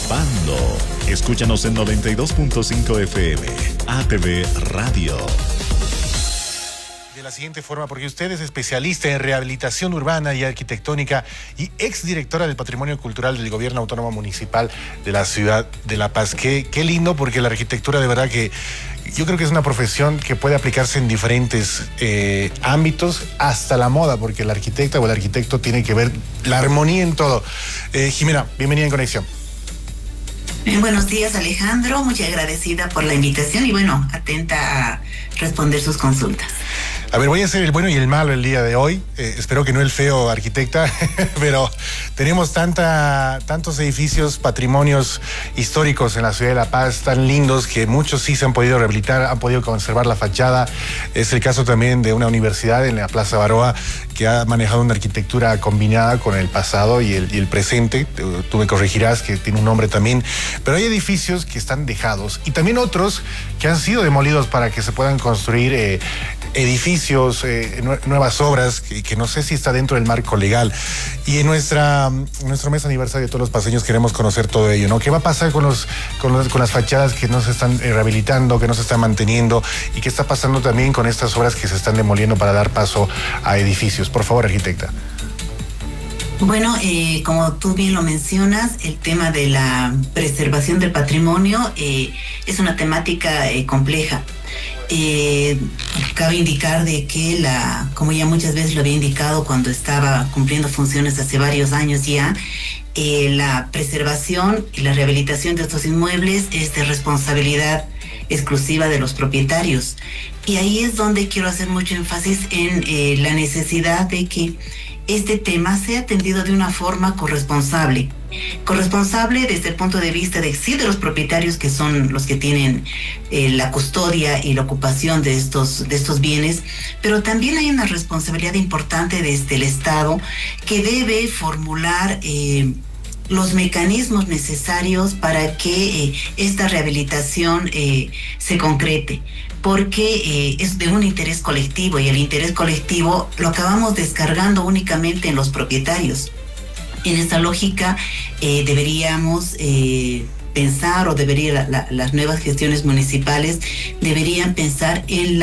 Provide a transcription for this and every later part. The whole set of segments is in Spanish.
Bando. Escúchanos en 92.5 FM, ATV Radio. De la siguiente forma, porque usted es especialista en rehabilitación urbana y arquitectónica y exdirectora del Patrimonio Cultural del Gobierno Autónomo Municipal de la Ciudad de La Paz. Qué lindo, porque la arquitectura de verdad que yo creo que es una profesión que puede aplicarse en diferentes ámbitos, hasta la moda, porque la arquitecta o el arquitecto tiene que ver la armonía en todo. Jimena, bienvenida en Conexión. Buenos días, Alejandro, muy agradecida por la invitación y bueno, atenta a responder sus consultas. A ver, voy a ser el bueno y el malo el día de hoy. Espero que no el feo, arquitecta, pero tenemos tantos edificios, patrimonios históricos en la ciudad de La Paz, tan lindos, que muchos sí se han podido rehabilitar, han podido conservar la fachada. Es el caso también de una universidad en la Plaza Baroa que ha manejado una arquitectura combinada con el pasado y el presente. Tú me corregirás que tiene un nombre también, pero hay edificios que están dejados y también otros que han sido demolidos para que se puedan construir edificios, nuevas obras, que no sé si está dentro del marco legal. Y en nuestro mes aniversario de todos los paseños queremos conocer todo ello, ¿no? ¿Qué va a pasar con las fachadas que no se están rehabilitando, que no se están manteniendo? ¿Y qué está pasando también con estas obras que se están demoliendo para dar paso a edificios? Por favor, arquitecta. Bueno, como tú bien lo mencionas, el tema de la preservación del patrimonio es una temática compleja. Cabe indicar de que como ya muchas veces lo había indicado cuando estaba cumpliendo funciones hace varios años ya, la preservación y la rehabilitación de estos inmuebles es de responsabilidad exclusiva de los propietarios. Y ahí es donde quiero hacer mucho énfasis en la necesidad de que este tema sea atendido de una forma corresponsable desde el punto de vista de los propietarios, que son los que tienen la custodia y la ocupación de estos bienes, pero también hay una responsabilidad importante desde el Estado, que debe formular los mecanismos necesarios para que esta rehabilitación se concrete, porque es de un interés colectivo y el interés colectivo lo acabamos descargando únicamente en los propietarios. En esta lógica deberíamos pensar, o las nuevas gestiones municipales deberían pensar en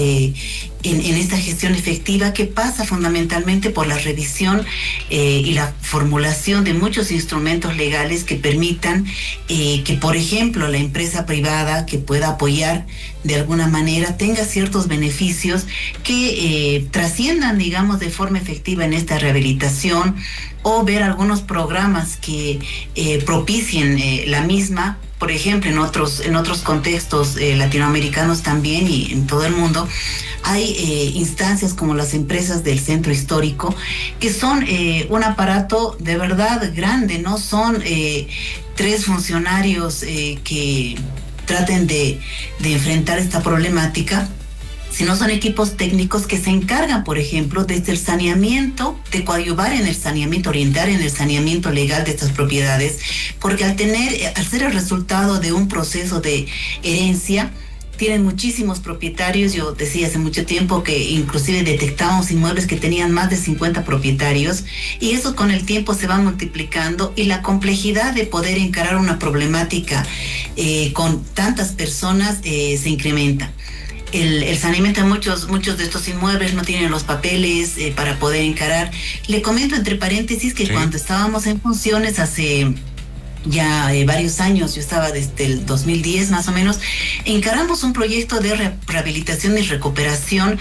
esta gestión efectiva, que pasa fundamentalmente por la revisión y la formulación de muchos instrumentos legales que permitan que, por ejemplo, la empresa privada que pueda apoyar de alguna manera tenga ciertos beneficios que trasciendan, digamos, de forma efectiva en esta rehabilitación, o ver algunos programas que propicien la misma. Por ejemplo, en otros contextos latinoamericanos también y en todo el mundo, hay instancias como las empresas del centro histórico, que son un aparato de verdad grande, no son 3 funcionarios que traten de enfrentar esta problemática, sino son equipos técnicos que se encargan, por ejemplo, desde el saneamiento, de coadyuvar en el saneamiento, orientar en el saneamiento legal de estas propiedades, porque al ser el resultado de un proceso de herencia, tienen muchísimos propietarios. Yo decía hace mucho tiempo que inclusive detectábamos inmuebles que tenían más de 50 propietarios, y eso con el tiempo se va multiplicando, y la complejidad de poder encarar una problemática con tantas personas se incrementa. El saneamiento de muchos de estos inmuebles no tienen los papeles para poder encarar. Le comento entre paréntesis que sí, cuando estábamos en funciones hace ya varios años, yo estaba desde el 2010 más o menos, encaramos un proyecto de rehabilitación y recuperación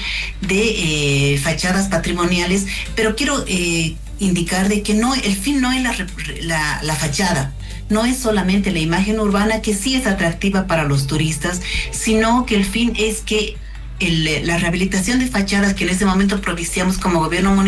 de fachadas patrimoniales, pero quiero indicar de que el fin no es la fachada. No es solamente la imagen urbana, que sí es atractiva para los turistas, sino que el fin es que la rehabilitación de fachadas que en ese momento propiciamos como gobierno municipal